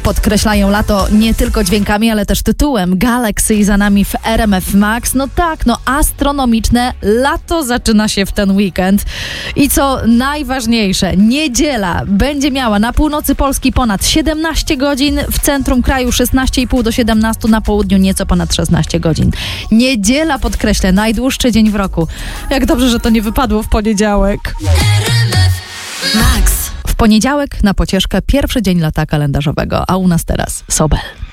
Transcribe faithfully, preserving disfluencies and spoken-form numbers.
podkreślają lato nie tylko dźwiękami, ale też tytułem. Galaxy za nami w R M F Max. No tak, no astronomiczne lato zaczyna się w ten weekend. I co najważniejsze, niedziela będzie miała na północy Polski ponad siedemnaście godzin, w centrum kraju szesnaście i pół do siedemnastu, na południu nieco ponad szesnaście godzin. Niedziela, podkreślę, najdłuższy dzień w roku. Jak dobrze, że to nie wypadło w poniedziałek. Max. W poniedziałek na pocieszkę pierwszy dzień lata kalendarzowego, a u nas teraz Sobel.